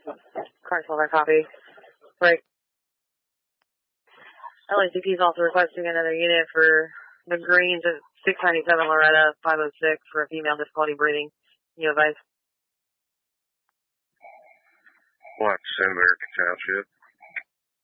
Car 12, I copy. Right. LACP is also requesting another unit for the Greens at 697 Loretta, 506 for a female difficulty breathing. You advise? Watch San American Township.